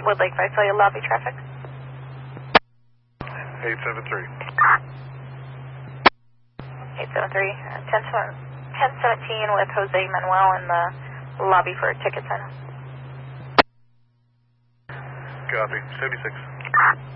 Woodlake Visalia lobby traffic. 873. 873, 1017 with Jose Manuel in the lobby for a ticket center. Copy, 76.